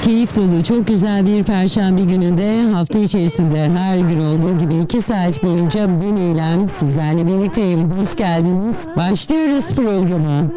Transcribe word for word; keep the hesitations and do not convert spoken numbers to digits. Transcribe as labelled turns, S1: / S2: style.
S1: Keyif dolu, çok güzel bir perşembe gününde hafta içerisinde her gün olduğu gibi iki saat boyunca ben İrem sizlerle birlikteyim. Hoş geldiniz. Başlıyoruz programa.